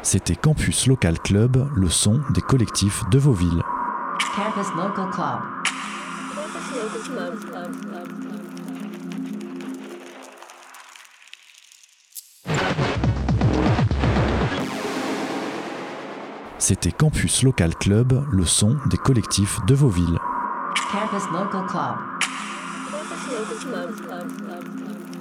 C'était Campus Local Club, le son des collectifs de vos villes. Campus Local Club. C'était Campus Local Club, le son des collectifs de vos villes. Campus Local Club. Campus Local Club.